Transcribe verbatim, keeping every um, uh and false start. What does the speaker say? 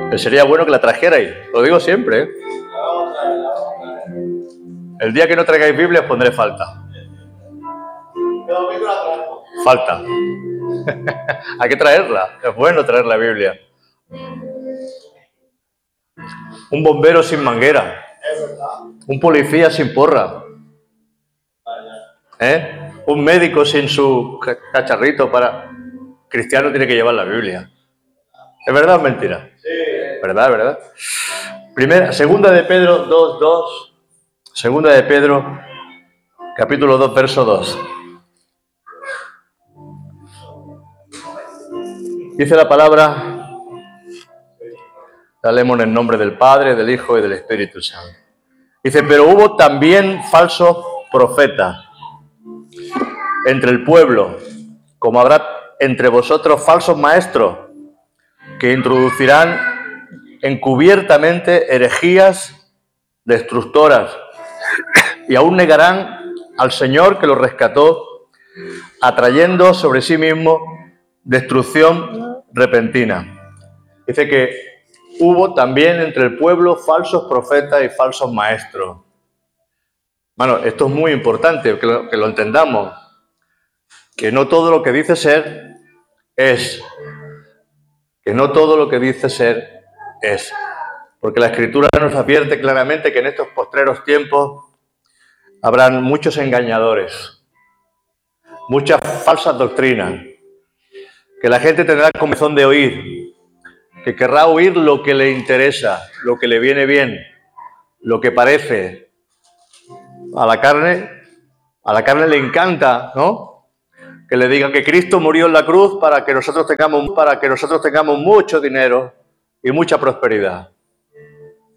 Pero sería bueno que la trajerais, lo digo siempre, ¿eh? El día que no traigáis Biblia os pondré falta. Falta. Hay que traerla, es bueno traer la Biblia. Un bombero sin manguera. Un policía sin porra. ¿Eh? Un médico sin su cacharrito para... Cristiano tiene que llevar la Biblia. ¿Es verdad o mentira? Sí. ¿Verdad, verdad? Primera, segunda de Pedro dos, dos. Segunda de Pedro, capítulo dos, verso dos. Dice la palabra, la leemos en el nombre del Padre, del Hijo y del Espíritu Santo. Dice, pero hubo también falsos profetas entre el pueblo, como habrá entre vosotros falsos maestros, que introducirán encubiertamente herejías destructoras y aún negarán al Señor que los rescató, atrayendo sobre sí mismo destrucción repentina. Dice que hubo también entre el pueblo falsos profetas y falsos maestros. Bueno, esto es muy importante que lo, que lo entendamos, que no todo lo que dice ser es, que no todo lo que dice ser es, porque la Escritura nos advierte claramente que en estos postreros tiempos habrán muchos engañadores, muchas falsas doctrinas, que la gente tendrá comezón de oír, que querrá oír lo que le interesa, lo que le viene bien, lo que parece. A la carne, a la carne le encanta, ¿no? Que le digan que Cristo murió en la cruz para que nosotros tengamos, para que nosotros tengamos mucho dinero y mucha prosperidad.